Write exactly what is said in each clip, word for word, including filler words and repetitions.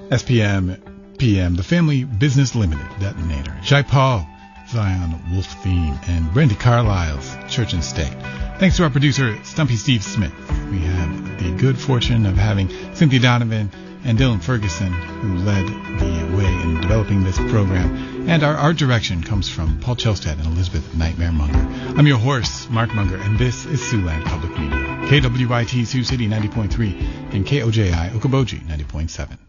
S P M, P M, The Family Business Limited, Detonator, Jai Paul, Zion Wolf Theme, and Brandy Carlisle's Church and State. Thanks to our producer, Stumpy Steve Smith. We have the good fortune of having Cynthia Donovan and Dylan Ferguson, who led the way in developing this program. And our art direction comes from Paul Chelstad and Elizabeth Nightmare Munger. I'm your host, Mark Munger, and this is Siouxland Public Media. K W I T Sioux City ninety point three and K O J I Okoboji ninety point seven.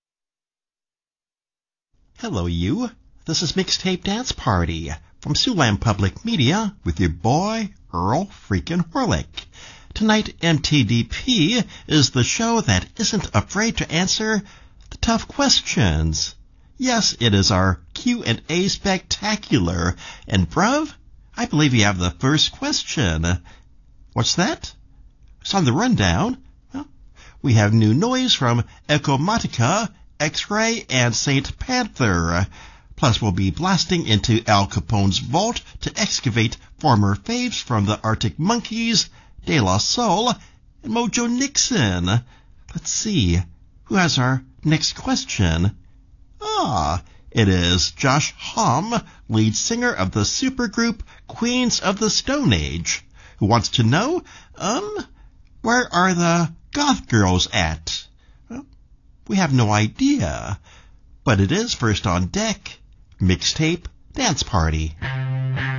Hello, you. This is Mixtape Dance Party from Siouxland Public Media with your boy, Earl freaking Horlick. Tonight, M T D P is the show that isn't afraid to answer the tough questions. Yes, it is our Q and A spectacular. And, bruv, I believe you have the first question. What's that? It's on the rundown. Well, we have new noise from Echomatica, X-Ray, and Saint Panther. Plus, we'll be blasting into Al Capone's vault to excavate former faves from the Arctic Monkeys, De La Soul, and Mojo Nixon. Let's see, who has our next question? Ah, it is Josh Homme, lead singer of the supergroup Queens of the Stone Age, who wants to know, um, where are the goth girls at? Well, we have no idea, but it is first on deck, Mixtape Dance Party.